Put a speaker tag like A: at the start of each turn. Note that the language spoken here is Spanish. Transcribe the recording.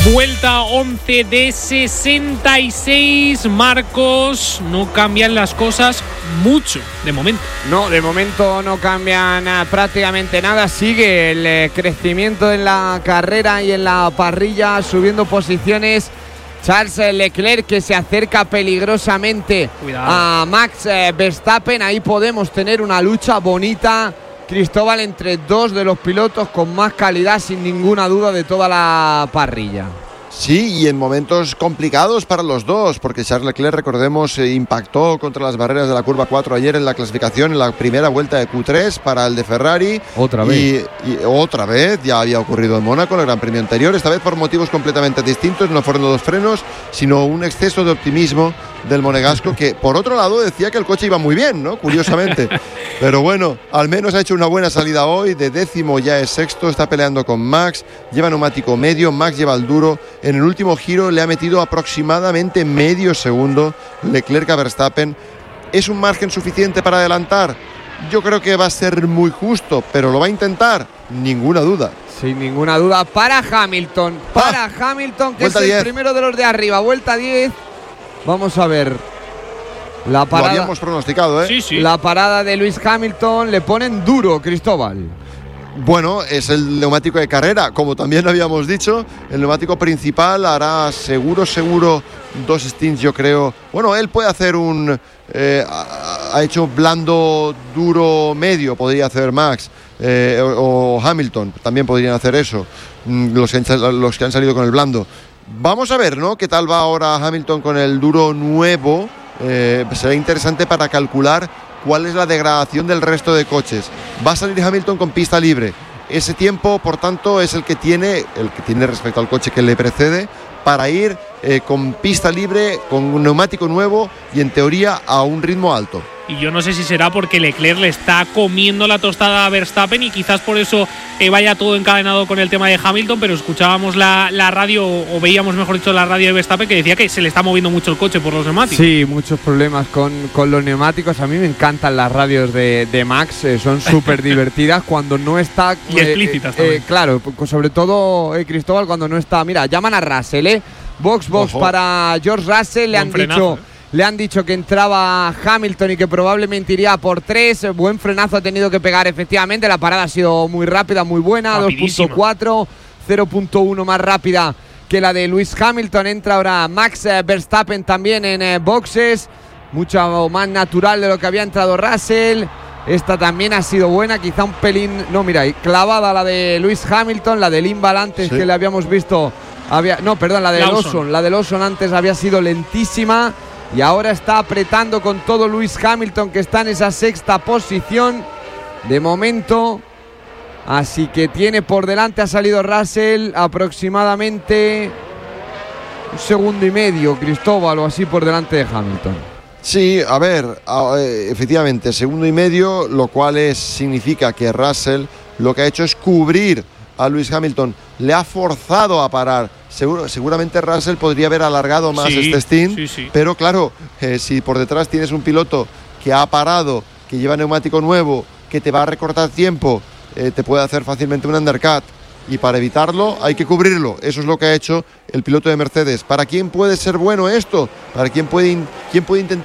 A: Vuelta 11 de 66, Marcos. No cambian las cosas mucho, de momento.
B: No, de momento no cambian prácticamente nada. Sigue el crecimiento en la carrera y en la parrilla, subiendo posiciones. Charles Leclerc, que se acerca peligrosamente a Max Verstappen. Ahí podemos tener una lucha bonita, Cristóbal, entre dos de los pilotos con más calidad, sin ninguna duda, de toda la parrilla.
C: Sí, y en momentos complicados para los dos, porque Charles Leclerc, recordemos, impactó contra las barreras de la curva 4 ayer en la clasificación, en la primera vuelta de Q3 para el de Ferrari.
B: Otra vez.
C: Y otra vez, ya había ocurrido en Mónaco, en el Gran Premio anterior, esta vez por motivos completamente distintos. No fueron los frenos, sino un exceso de optimismo del monegasco, que por otro lado decía que el coche iba muy bien, ¿no? Curiosamente. Pero bueno, al menos ha hecho una buena salida hoy. De décimo ya es sexto, está peleando con Max, lleva neumático medio, Max lleva el duro. En el último giro le ha metido aproximadamente medio segundo Leclerc a Verstappen. ¿Es un margen suficiente para adelantar? Yo creo que va a ser muy justo, pero lo va a intentar, ninguna duda.
B: Sin ninguna duda para Hamilton. Hamilton, que es el 10. Primero de los de arriba. Vuelta 10. Vamos a ver. La parada.
C: Lo habíamos pronosticado, ¿eh?
A: Sí.
B: La parada de Lewis Hamilton. Le ponen duro, Cristóbal.
C: Bueno, es el neumático de carrera, como también habíamos dicho. El neumático principal hará seguro 2 stints, yo creo. Bueno, él puede hacer ha hecho blando, duro, medio, podría hacer Max. O Hamilton, también podrían hacer eso, los que han salido con el blando. Vamos a ver, ¿no?, qué tal va ahora Hamilton con el duro nuevo. Será interesante para calcular cuál es la degradación del resto de coches. Va a salir Hamilton con pista libre. Ese tiempo, por tanto, es el que tiene respecto al coche que le precede, para ir con pista libre, con un neumático nuevo y en teoría a un ritmo alto.
A: Y yo no sé si será porque Leclerc le está comiendo la tostada a Verstappen y quizás por eso vaya todo encadenado con el tema de Hamilton, pero escuchábamos la radio, o veíamos, mejor dicho, la radio de Verstappen, que decía que se le está moviendo mucho el coche por los neumáticos.
B: Sí, muchos problemas con los neumáticos. A mí me encantan las radios de Max, son súper divertidas cuando no está…
A: Y explícitas también.
B: Claro, sobre todo, Cristóbal, cuando no está… Mira, llaman a Russell, Box
C: Ojo.
B: para George Russell. Le han dicho que entraba Hamilton y que probablemente iría por 3. Buen frenazo ha tenido que pegar, efectivamente. La parada ha sido muy rápida, muy buena. 2.4, 0.1 más rápida que la de Lewis Hamilton. Entra ahora Max Verstappen también en boxes. Mucho más natural de lo que había entrado Russell. Esta también ha sido buena, quizá un pelín… No, mira, clavada la de Lewis Hamilton. La de Limbal antes, sí, que le habíamos visto… la de Lawson. La de Lawson antes había sido lentísima. Y ahora está apretando con todo Lewis Hamilton, que está en esa sexta posición de momento. Así que tiene por delante, ha salido Russell aproximadamente 1,5 segundos, Cristóbal, o así por delante de Hamilton.
C: Sí, a ver, efectivamente, 1,5 segundos, lo cual significa que Russell lo que ha hecho es cubrir a Lewis Hamilton. Le ha forzado a parar. Seguramente Russell podría haber alargado más este stint,
A: sí.
C: Pero claro, si por detrás tienes un piloto que ha parado, que lleva neumático nuevo, que te va a recortar tiempo, te puede hacer fácilmente un undercut, y para evitarlo hay que cubrirlo. Eso es lo que ha hecho el piloto de Mercedes. ¿Para quién puede ser bueno esto? ¿Para quién puede intentar